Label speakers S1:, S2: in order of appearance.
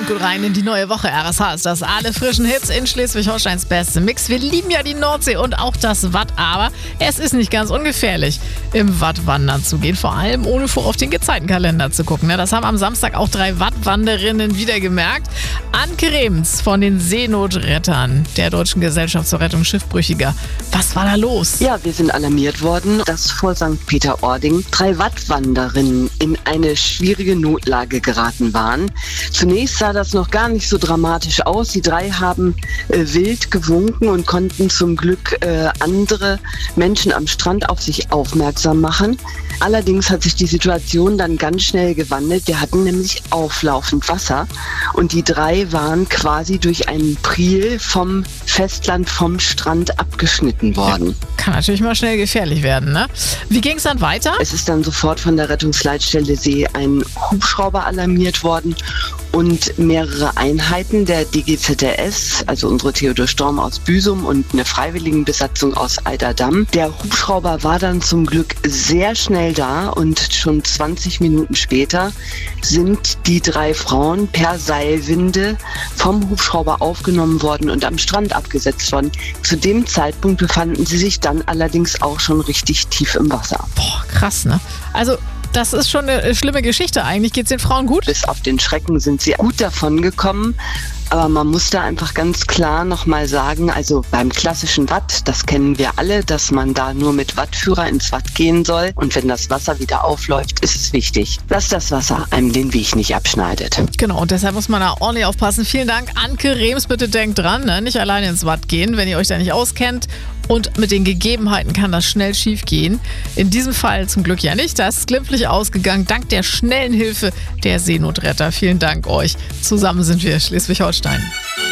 S1: gut rein in die neue Woche. RSH ist das. Alle frischen Hits in Schleswig-Holsteins beste Mix. Wir lieben ja die Nordsee und auch das Watt, aber es ist nicht ganz ungefährlich, im Watt wandern zu gehen. Vor allem ohne auf den Gezeitenkalender zu gucken. Das haben am Samstag auch 3 Wattwanderinnen wieder gemerkt. Anke Rehms von den Seenotrettern der Deutschen Gesellschaft zur Rettung Schiffbrüchiger. Was war da los?
S2: Ja, wir sind alarmiert worden, dass vor St. Peter-Ording 3 Wattwanderinnen in eine schwierige Notlage geraten waren. Zunächst sah das noch gar nicht so dramatisch aus. Die 3 haben wild gewunken und konnten zum Glück andere Menschen am Strand auf sich aufmerksam machen. Allerdings hat sich die Situation dann ganz schnell gewandelt. Wir hatten nämlich auflaufend Wasser und die 3 waren quasi durch einen Priel vom Festland, vom Strand abgeschnitten worden.
S1: Ja, kann natürlich mal schnell gefährlich werden, ne? Wie ging es dann weiter?
S2: Es ist dann sofort von der Rettungsleitstelle See ein Hubschrauber alarmiert worden und mehrere Einheiten der DGZRS, also unsere Theodor Storm aus Büsum und eine Freiwilligenbesatzung aus Eiderdamm. Der Hubschrauber war dann zum Glück sehr schnell da und schon 20 Minuten später sind die 3 Frauen per Seilwinde vom Hubschrauber aufgenommen worden und am Strand abgesetzt worden. Zu dem Zeitpunkt befanden sie sich dann allerdings auch schon richtig tief im Wasser.
S1: Boah, krass, ne? Also das ist schon eine schlimme Geschichte eigentlich. Geht's den Frauen gut?
S2: Bis auf den Schrecken sind sie gut davon gekommen. Aber man muss da einfach ganz klar nochmal sagen, also beim klassischen Watt, das kennen wir alle, dass man da nur mit Wattführer ins Watt gehen soll. Und wenn das Wasser wieder aufläuft, ist es wichtig, dass das Wasser einem den Weg nicht abschneidet.
S1: Genau, und deshalb muss man da ordentlich aufpassen. Vielen Dank, Anke Rehms. Bitte denkt dran, ne? Nicht alleine ins Watt gehen, wenn ihr euch da nicht auskennt. Und mit den Gegebenheiten kann das schnell schief gehen. In diesem Fall zum Glück ja nicht. Das ist glimpflich ausgegangen, dank der schnellen Hilfe der Seenotretter. Vielen Dank euch. Zusammen sind wir Schleswig-Holstein.